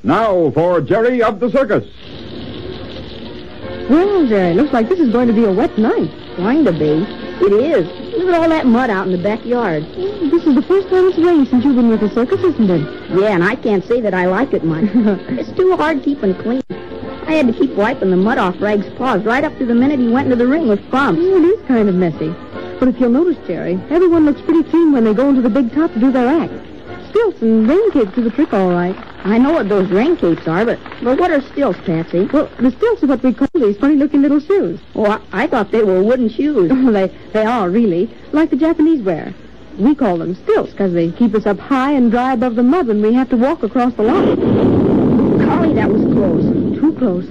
Now for Jerry of the circus. Well, Jerry, looks like this is going to be a wet night. Going to be. It is. Look at all that mud out in the backyard. This is the first time it's rained since you've been with the circus, isn't it? Yeah, and I can't say that I like it much. It's too hard keeping clean. I had to keep wiping the mud off Rag's paws right up to the minute he went into the ring with Crump. It is kind of messy. But if you'll notice, Jerry, everyone looks pretty clean when they go into the big top to do their act. Stilts and rain capes do the trick all right. I know what those rain capes are, but what are stilts, Patsy? Well, the stilts are what we call these funny-looking little shoes. Oh, I thought they were wooden shoes. They are, really, like the Japanese wear. We call them stilts because they keep us up high and dry above the mud when we have to walk across the lawn. Golly, that was close. Too close.